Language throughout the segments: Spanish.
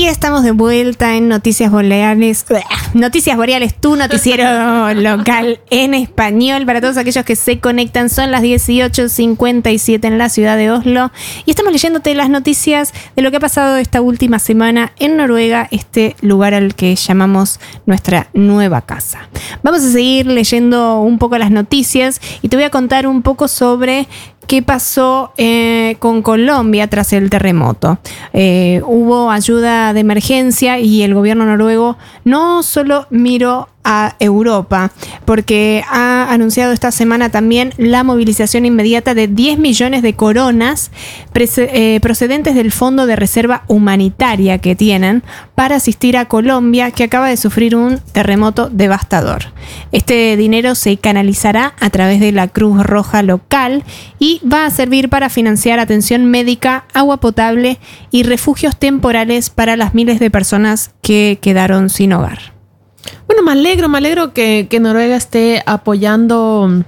Y estamos de vuelta en Noticias Boreales. Noticias Boreales, tu noticiero local en español. Para todos aquellos que se conectan, son las 18:57 en la ciudad de Oslo. Y estamos leyéndote las noticias de lo que ha pasado esta última semana en Noruega, este lugar al que llamamos nuestra nueva casa. Vamos a seguir leyendo un poco las noticias y te voy a contar un poco sobre qué pasó con Colombia tras el terremoto. Hubo ayuda de emergencia y el gobierno noruego no solo miró a Europa, porque ha anunciado esta semana también la movilización inmediata de 10 millones de coronas procedentes del Fondo de Reserva Humanitaria que tienen para asistir a Colombia, que acaba de sufrir un terremoto devastador. Este dinero se canalizará a través de la Cruz Roja local y va a servir para financiar atención médica, agua potable y refugios temporales para las miles de personas que quedaron sin hogar. Bueno, me alegro que Noruega esté apoyando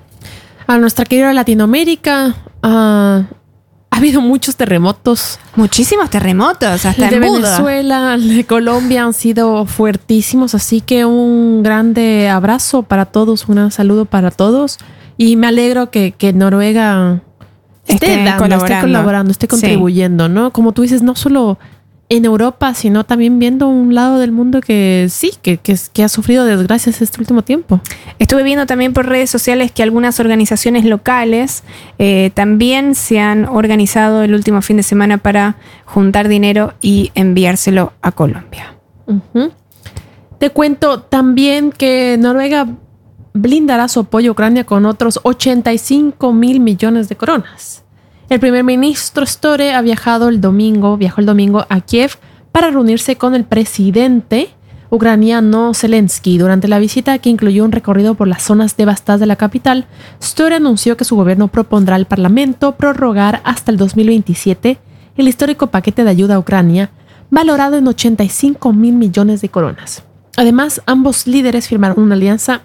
a nuestra querida Latinoamérica. Ha habido muchos terremotos. Muchísimos terremotos, hasta el de en Buda. Venezuela, el de Colombia han sido fuertísimos, así que un grande abrazo para todos, un saludo para todos. Y me alegro que Noruega esté colaborando, esté contribuyendo, sí. ¿No? Como tú dices, no solo en Europa, sino también viendo un lado del mundo que sí, que ha sufrido desgracias este último tiempo. Estuve viendo también por redes sociales que algunas organizaciones locales también se han organizado el último fin de semana para juntar dinero y enviárselo a Colombia. Uh-huh. Te cuento también que Noruega blindará su apoyo a Ucrania con otros 85 mil millones de coronas. El primer ministro Støre viajó el domingo a Kiev para reunirse con el presidente ucraniano Zelensky. Durante la visita, que incluyó un recorrido por las zonas devastadas de la capital, Støre anunció que su gobierno propondrá al Parlamento prorrogar hasta el 2027 el histórico paquete de ayuda a Ucrania, valorado en 85 mil millones de coronas. Además, ambos líderes firmaron una alianza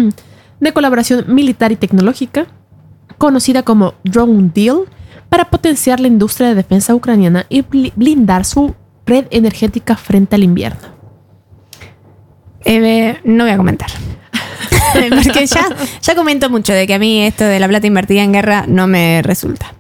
de colaboración militar y tecnológica, conocida como Drone Deal, para potenciar la industria de defensa ucraniana y blindar su red energética frente al invierno. No voy a comentar. Porque ya comento mucho de que a mí esto de la plata invertida en guerra no me resulta.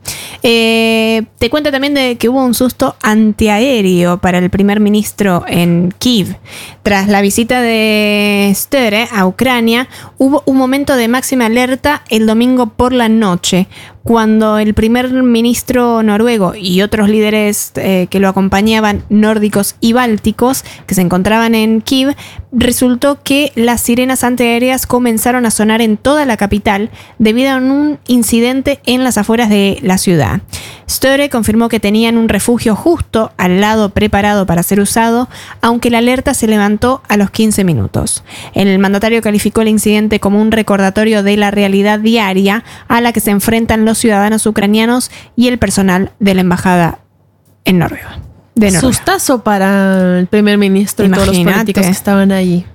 Te cuento también de que hubo un susto antiaéreo para el primer ministro en Kiev. Tras la visita de Støre a Ucrania, hubo un momento de máxima alerta el domingo por la noche, cuando el primer ministro noruego y otros líderes que lo acompañaban, nórdicos y bálticos, que se encontraban en Kiev, resultó que las sirenas antiaéreas comenzaron a sonar en toda la capital debido a un incidente en las afueras de la ciudad. Støre confirmó que tenían un refugio justo al lado preparado para ser usado, aunque la alerta se levantó a los 15 minutos. El mandatario calificó el incidente como un recordatorio de la realidad diaria a la que se enfrentan los ciudadanos ucranianos y el personal de la embajada en Noruega. Sustazo para el primer ministro y todos los políticos que estaban ahí.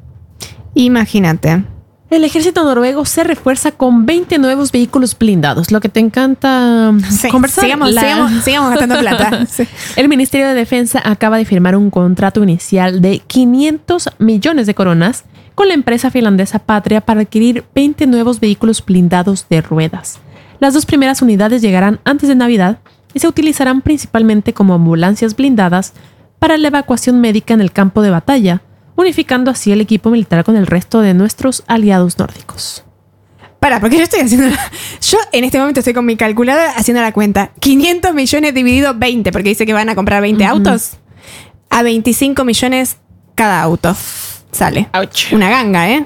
Imagínate. El ejército noruego se refuerza con 20 nuevos vehículos blindados. Lo que te encanta conversar. Sigamos gastando plata. Sí. El Ministerio de Defensa acaba de firmar un contrato inicial de 500 millones de coronas con la empresa finlandesa Patria para adquirir 20 nuevos vehículos blindados de ruedas. Las dos primeras unidades llegarán antes de Navidad y se utilizarán principalmente como ambulancias blindadas para la evacuación médica en el campo de batalla, unificando así el equipo militar con el resto de nuestros aliados nórdicos. Porque yo en este momento estoy con mi calculadora haciendo la cuenta. 500 millones dividido 20, porque dice que van a comprar 20 autos. A 25 millones cada auto sale. Ouch. Una ganga, ¿eh?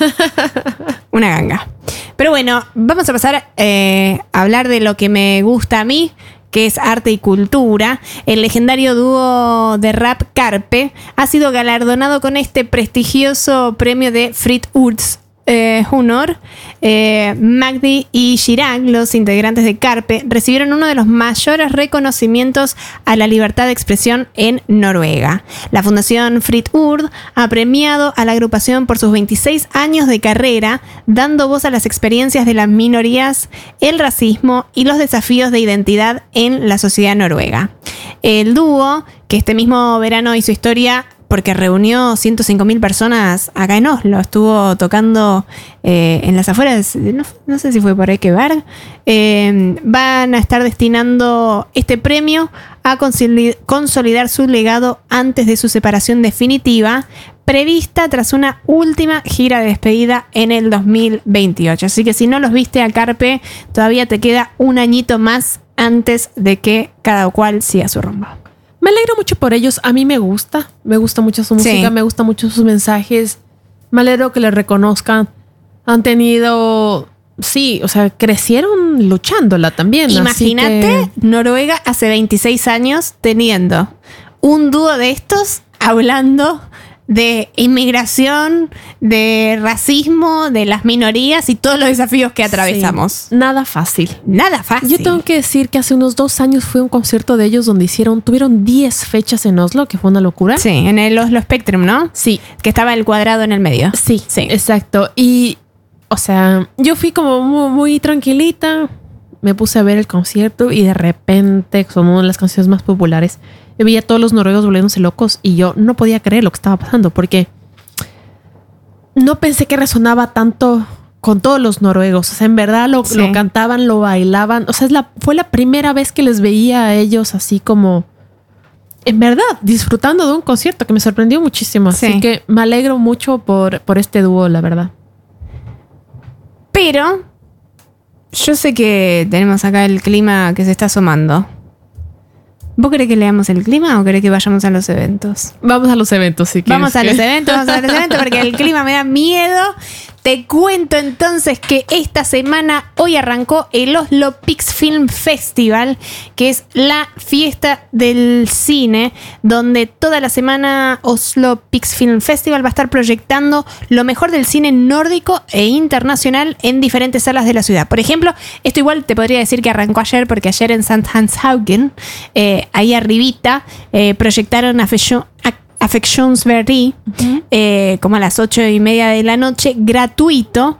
Una ganga. Pero bueno, vamos a pasar a hablar de lo que me gusta a mí, que es arte y cultura. El legendario dúo de rap Karpe ha sido galardonado con este prestigioso premio de Fritt Hunor, Magdi y Chirag, los integrantes de Carpe, recibieron uno de los mayores reconocimientos a la libertad de expresión en Noruega. La Fundación Fritt Ord ha premiado a la agrupación por sus 26 años de carrera, dando voz a las experiencias de las minorías, el racismo y los desafíos de identidad en la sociedad noruega. El dúo, que este mismo verano hizo historia porque reunió 105.000 personas acá en Oslo. Estuvo tocando en las afueras, no sé si fue por Ekeberg. Van a estar destinando este premio a consolidar su legado antes de su separación definitiva, prevista tras una última gira de despedida en el 2028. Así que si no los viste a Carpe, todavía te queda un añito más antes de que cada cual siga su rumbo. Me alegro mucho por ellos. A mí me gusta mucho su música, me gusta mucho sus mensajes. Me alegro que les reconozcan. Han tenido, sí, o sea, crecieron luchándola también. Imagínate Noruega hace 26 años teniendo un dúo de estos hablando de inmigración, de racismo, de las minorías y todos los desafíos que atravesamos. Sí, nada fácil. Nada fácil. Yo tengo que decir que hace unos 2 años fue un concierto de ellos donde tuvieron 10 fechas en Oslo, que fue una locura. Sí, en el Oslo Spectrum, ¿no? Sí. Que estaba el cuadrado en el medio. Sí, exacto. Y, o sea, yo fui como muy, muy tranquilita, me puse a ver el concierto y de repente, como una de las canciones más populares, yo veía a todos los noruegos volviéndose locos y yo no podía creer lo que estaba pasando porque no pensé que resonaba tanto con todos los noruegos. O sea, en verdad lo cantaban, lo bailaban. O sea, fue la primera vez que les veía a ellos así como, en verdad, disfrutando de un concierto que me sorprendió muchísimo. Así que me alegro mucho por este dúo, la verdad. Pero yo sé que tenemos acá el clima que se está asomando. ¿Vos querés que leamos el clima o querés que vayamos a los eventos? Vamos a los eventos, si quieres. Vamos a los eventos porque el clima me da miedo. Te cuento entonces que esta semana, hoy arrancó el Oslo Pix Film Festival, que es la fiesta del cine, donde toda la semana Oslo Pix Film Festival va a estar proyectando lo mejor del cine nórdico e internacional en diferentes salas de la ciudad. Por ejemplo, esto igual te podría decir que arrancó ayer, porque ayer en St. Hanshaugen, ahí arribita, proyectaron Affectionsberry, como a las 8:30 de la noche, gratuito.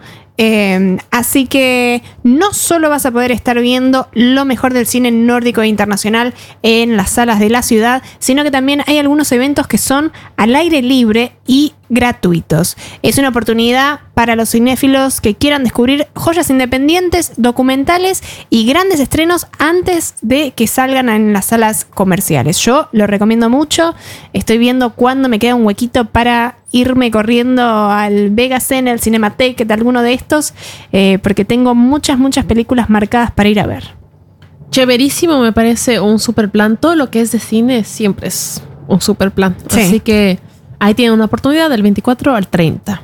Así que no solo vas a poder estar viendo lo mejor del cine nórdico e internacional en las salas de la ciudad, sino que también hay algunos eventos que son al aire libre y gratuitos. Es una oportunidad para los cinéfilos que quieran descubrir joyas independientes, documentales y grandes estrenos antes de que salgan en las salas comerciales. Yo lo recomiendo mucho. Estoy viendo cuándo me queda un huequito para irme corriendo al Vegasen, el Cinematheque, de alguno de estos, porque tengo muchas películas marcadas para ir a ver. Chéverísimo, me parece un super plan. Todo lo que es de cine siempre es un super plan. Sí. Así que ahí tienen una oportunidad del 24 al 30.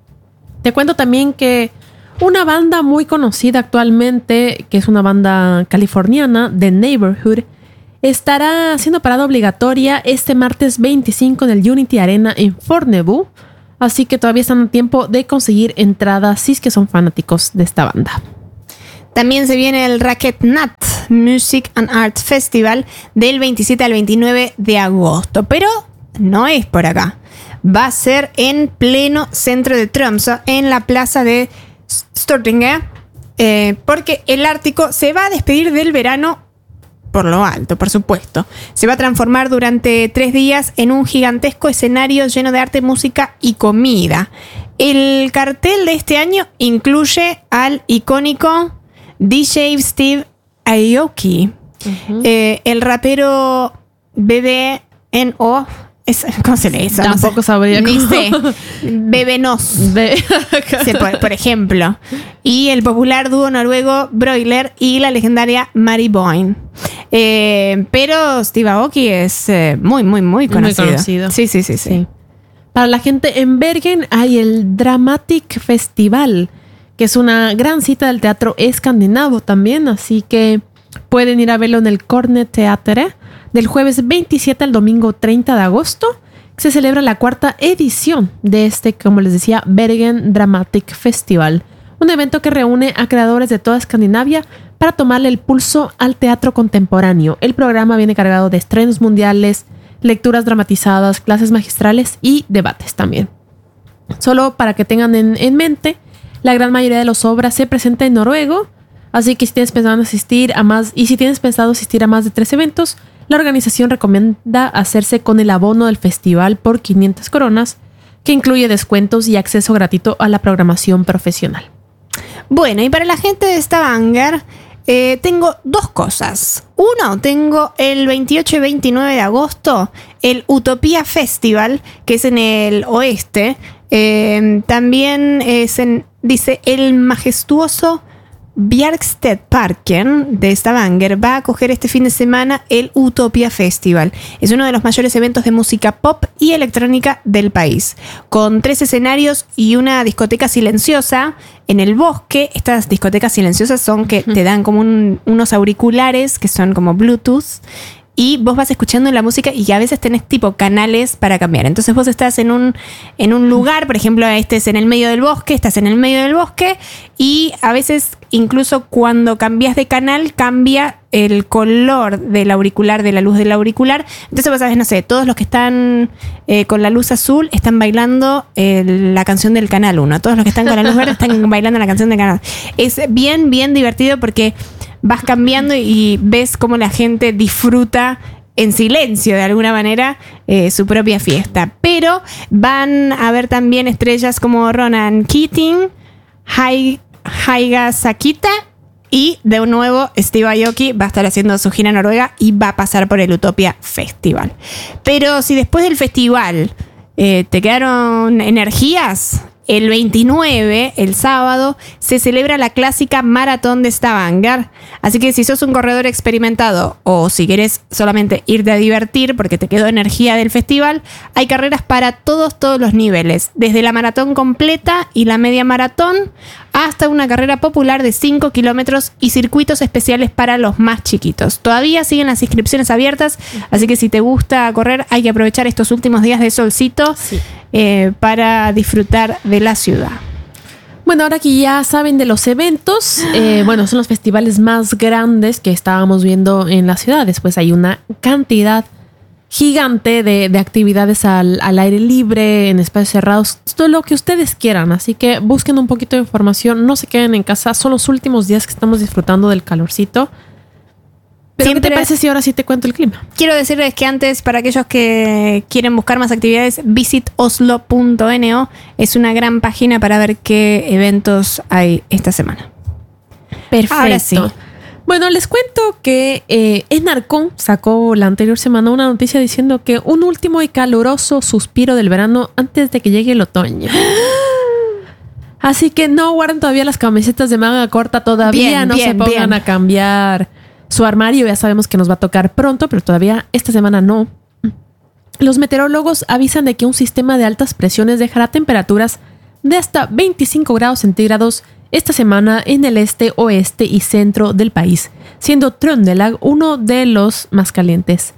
Te cuento también que una banda muy conocida actualmente, que es una banda californiana, The Neighborhood, estará haciendo parada obligatoria este martes 25 en el Unity Arena en Fornebu. Así que todavía están a tiempo de conseguir entradas si es que son fanáticos de esta banda. También se viene el Racket Nat Music and Art Festival del 27 al 29 de agosto. Pero no es por acá. Va a ser en pleno centro de Tromsø, en la plaza de Stortinget, porque el Ártico se va a despedir del verano por lo alto, por supuesto. Se va a transformar durante 3 días en un gigantesco escenario lleno de arte, música y comida. El cartel de este año incluye al icónico DJ Steve Aoki, el rapero BBNO. ¿Cómo se lee eso? Tampoco no sé. Sabría cómo. Ni sé. Bebenos. Sí, por ejemplo. Y el popular dúo noruego Broiler y la legendaria Mari Boine. Pero Steve Aoki es muy conocido. Muy conocido. Sí. Para la gente en Bergen hay el Dramatic Festival, que es una gran cita del teatro escandinavo también. Así que pueden ir a verlo en el Cornet Theatre del jueves 27 al domingo 30 de agosto, se celebra la 4ª edición de este, como les decía, Bergen Dramatic Festival, un evento que reúne a creadores de toda Escandinavia para tomarle el pulso al teatro contemporáneo. El programa viene cargado de estrenos mundiales, lecturas dramatizadas, clases magistrales y debates también. Solo para que tengan en mente, la gran mayoría de las obras se presenta en noruego, así que si tienes pensado asistir a más de 3 eventos, la organización recomienda hacerse con el abono del festival por 500 coronas, que incluye descuentos y acceso gratuito a la programación profesional. Bueno, y para la gente de Stavanger, tengo 2 cosas. Uno, tengo el 28 y 29 de agosto el Utopía Festival, que es en el oeste. También dice el majestuoso Bjerkstedparken de Stavanger va a acoger este fin de semana el Utopía Festival. Es uno de los mayores eventos de música pop y electrónica del país, con 3 escenarios y una discoteca silenciosa en el bosque. Estas discotecas silenciosas son que te dan como unos auriculares que son como Bluetooth, y vos vas escuchando la música y a veces tenés tipo canales para cambiar. Entonces vos estás en un lugar, por ejemplo, este es en el medio del bosque, estás en el medio del bosque, y a veces incluso cuando cambias de canal cambia el color del auricular, de la luz del auricular. Entonces vos sabés, no sé, todos los que están con la luz azul están bailando la canción del canal 1. Todos los que están con la luz verde están bailando la canción del canal. Es bien, bien divertido porque vas cambiando y ves cómo la gente disfruta en silencio, de alguna manera, su propia fiesta. Pero van a haber también estrellas como Ronan Keating, Haiga Sakita, y de nuevo Steve Aoki va a estar haciendo su gira en Noruega y va a pasar por el Utopia Festival. Pero si después del festival te quedaron energías, el 29, el sábado, se celebra la clásica Maratón de Stavanger. Así que si sos un corredor experimentado o si querés solamente irte a divertir porque te quedó energía del festival, hay carreras para todos los niveles. Desde la maratón completa y la media maratón hasta una carrera popular de 5 kilómetros y circuitos especiales para los más chiquitos. Todavía siguen las inscripciones abiertas, así que si te gusta correr hay que aprovechar estos últimos días de solcito para disfrutar de la ciudad. Bueno, ahora que ya saben de los eventos, son los festivales más grandes que estábamos viendo en la ciudad. Después hay una cantidad gigante de actividades al aire libre, en espacios cerrados, todo lo que ustedes quieran. Así que busquen un poquito de información, no se queden en casa. Son los últimos días que estamos disfrutando del calorcito. Pero ¿qué te parece si ahora sí te cuento el clima? Quiero decirles que antes, para aquellos que quieren buscar más actividades, visitoslo.no es una gran página para ver qué eventos hay esta semana. Perfecto. Ahora sí. Bueno, les cuento que Enarcon sacó la anterior semana una noticia diciendo que un último y caluroso suspiro del verano antes de que llegue el otoño. Así que no guarden todavía las camisetas de manga corta todavía, no se pongan a cambiar su armario. Ya sabemos que nos va a tocar pronto, pero todavía esta semana no. Los meteorólogos avisan de que un sistema de altas presiones dejará temperaturas de hasta 25 grados centígrados esta semana en el este, oeste y centro del país, siendo Trøndelag uno de los más calientes.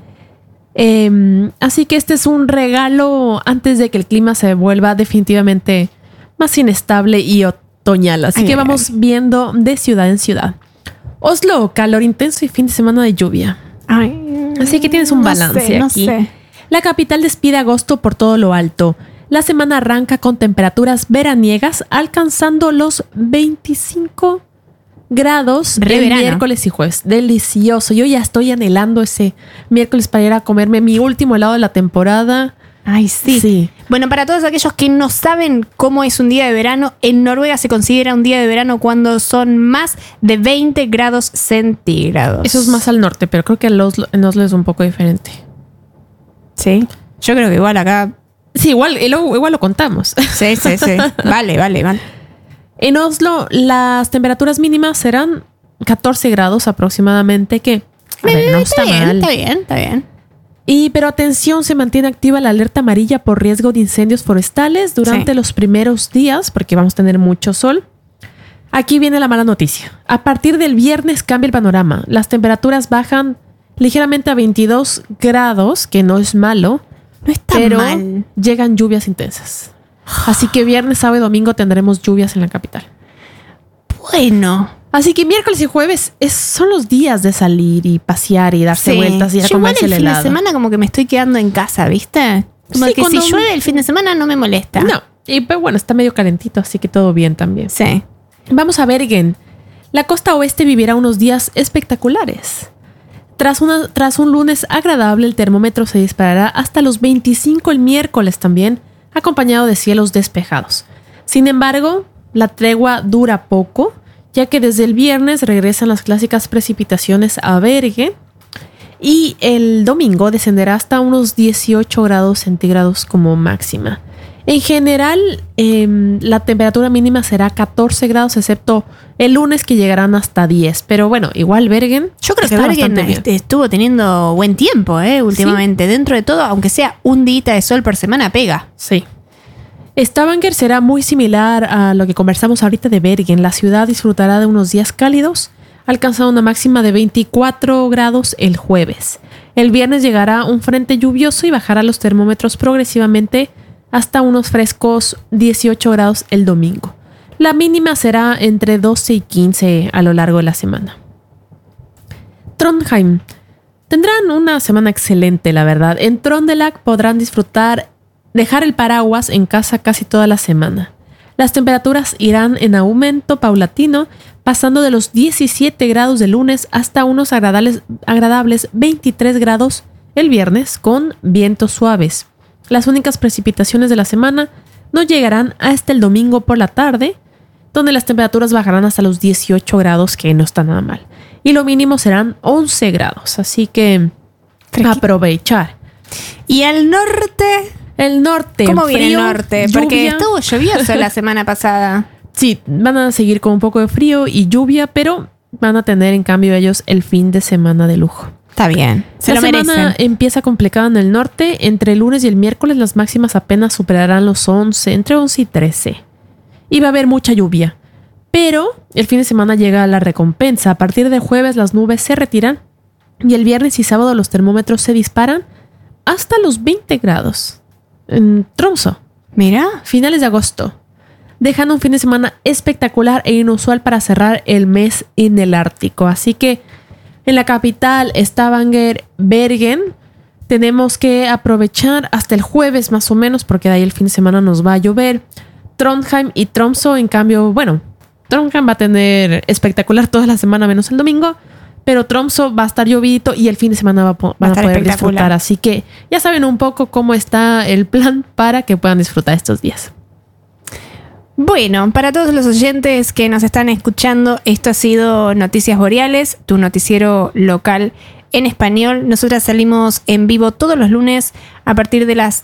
Así que este es un regalo antes de que el clima se vuelva definitivamente más inestable y otoñal. Así que vamos viendo de ciudad en ciudad. Oslo, calor intenso y fin de semana de lluvia. Así que tienes un balance aquí. La capital despide agosto por todo lo alto. La semana arranca con temperaturas veraniegas alcanzando los 25 grados el miércoles y jueves. Delicioso. Yo ya estoy anhelando ese miércoles para ir a comerme mi último helado de la temporada. Ay, sí. Bueno, para todos aquellos que no saben cómo es un día de verano, en Noruega se considera un día de verano cuando son más de 20 grados centígrados. Eso es más al norte, pero creo que en Oslo es un poco diferente. Sí. Yo creo que igual acá... Sí, igual lo contamos. Sí. Vale. En Oslo las temperaturas mínimas serán 14 grados aproximadamente, que no está mal. Está bien. Pero atención, se mantiene activa la alerta amarilla por riesgo de incendios forestales durante los primeros días, porque vamos a tener mucho sol. Aquí viene la mala noticia. A partir del viernes cambia el panorama. Las temperaturas bajan ligeramente a 22 grados, que no es malo, No está pero mal. llegan lluvias intensas. Así que viernes, sábado y domingo tendremos lluvias en la capital. Bueno. Así que miércoles y jueves son los días de salir y pasear y darse vueltas y ir a Yo igual comerse el el fin de helado. semana como que me estoy quedando en casa, ¿viste? Como Sí, que cuando- si llueve el fin de semana no me molesta. No, y pues bueno, está medio calentito, así que todo bien también. Sí. Vamos a Bergen. La costa oeste vivirá unos días espectaculares. Tras un lunes agradable, el termómetro se disparará hasta los 25 el miércoles también, acompañado de cielos despejados. Sin embargo, la tregua dura poco, ya que desde el viernes regresan las clásicas precipitaciones a Bergen y el domingo descenderá hasta unos 18 grados centígrados como máxima. En general, la temperatura mínima será 14 grados, excepto el lunes que llegarán hasta 10. Pero bueno, igual Bergen. Yo creo que está Bergen bastante bien. estuvo teniendo buen tiempo, últimamente. Dentro de todo, aunque sea un día de sol por semana, pega. Sí. Stavanger será muy similar a lo que conversamos ahorita de Bergen. La ciudad disfrutará de unos días cálidos, alcanzando una máxima de 24 grados el jueves. El viernes llegará un frente lluvioso y bajará los termómetros progresivamente hasta unos frescos 18 grados el domingo. La mínima será entre 12 y 15 a lo largo de la semana. Trondheim. Tendrán una semana excelente, la verdad. En Trondelag podrán dejar el paraguas en casa casi toda la semana. Las temperaturas irán en aumento paulatino, pasando de los 17 grados de lunes hasta unos agradables 23 grados el viernes con vientos suaves. Las únicas precipitaciones de la semana no llegarán hasta el domingo por la tarde, donde las temperaturas bajarán hasta los 18 grados, que no está nada mal. Y lo mínimo serán 11 grados, así que aprovechar. ¿Y al norte? El norte. ¿Cómo viene el frío, norte? Porque lluvia. estuvo lluvioso la semana pasada. Sí, van a seguir con un poco de frío y lluvia, pero van a tener en cambio ellos el fin de semana de lujo. Está bien. Se La lo semana merecen. empieza complicada en el norte. Entre el lunes y el miércoles las máximas apenas superarán los 11, entre 11 y 13. Y va a haber mucha lluvia. Pero el fin de semana llega la recompensa. A partir de jueves las nubes se retiran y el viernes y sábado los termómetros se disparan hasta los 20 grados. En Tromsø, Mira. finales de agosto, dejando un fin de semana espectacular e inusual para cerrar el mes en el Ártico. Así que en la capital, Stavanger, Bergen, tenemos que aprovechar hasta el jueves más o menos, porque de ahí el fin de semana nos va a llover. Trondheim y Tromsø, en cambio, bueno, Trondheim va a tener espectacular toda la semana menos el domingo, pero Tromsø va a estar llovidito y el fin de semana van a estar poder espectacular. disfrutar. Así que ya saben un poco cómo está el plan para que puedan disfrutar estos días. Bueno, para todos los oyentes que nos están escuchando, esto ha sido Noticias Boreales, tu noticiero local en español. Nosotras salimos en vivo todos los lunes a partir de las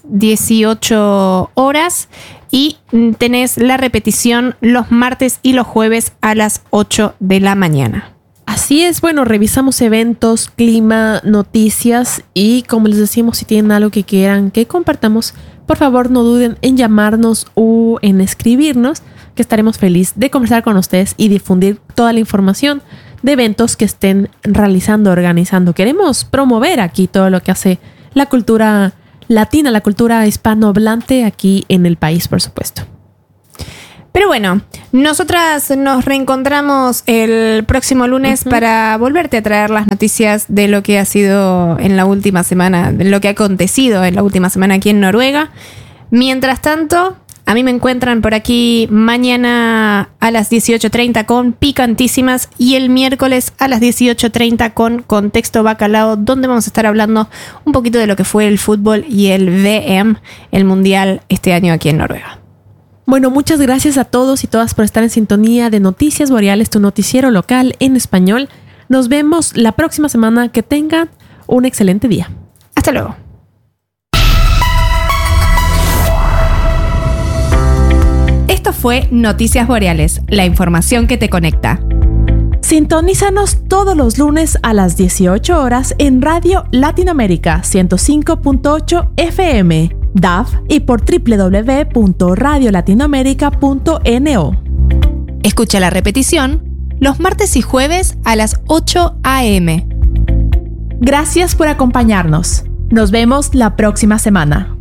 18 horas y tenés la repetición los martes y los jueves a las 8 de la mañana. Así es, bueno, revisamos eventos, clima, noticias y como les decimos, si tienen algo que quieran que compartamos, por favor no duden en llamarnos o en escribirnos, que estaremos felices de conversar con ustedes y difundir toda la información de eventos que estén realizando, organizando. Queremos promover aquí todo lo que hace la cultura latina, la cultura hispanohablante aquí en el país, por supuesto. Pero bueno, nosotras nos reencontramos el próximo lunes para volverte a traer las noticias de lo que ha sido en la última semana, de lo que ha acontecido en la última semana aquí en Noruega. Mientras tanto, a mí me encuentran por aquí mañana a las 18:30 con Picantísimas y el miércoles a las 18:30 con Contexto Bacalao, donde vamos a estar hablando un poquito de lo que fue el fútbol y el VM, el Mundial este año aquí en Noruega. Bueno, muchas gracias a todos y todas por estar en sintonía de Noticias Boreales, tu noticiero local en español. Nos vemos la próxima semana. Que tengan un excelente día. Hasta luego. Esto fue Noticias Boreales, la información que te conecta. Sintonízanos todos los lunes a las 18 horas en Radio Latinoamérica 105.8 FM, DAF y por www.radiolatinoamerica.no. Escucha la repetición los martes y jueves a las 8 a.m. Gracias por acompañarnos. Nos vemos la próxima semana.